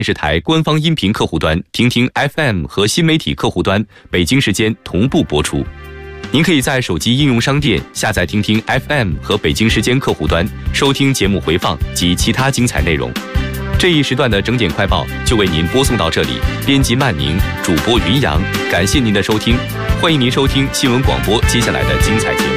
视台官方音频客户端、听听 FM 和新媒体客户端北京时间同步播出。您可以在手机应用商店下载听听 FM 和北京时间客户端，收听节目回放及其他精彩内容。这一时段的整点快报就为您播送到这里，编辑曼宁，主播云阳，感谢您的收听，欢迎您收听新闻广播接下来的精彩节目。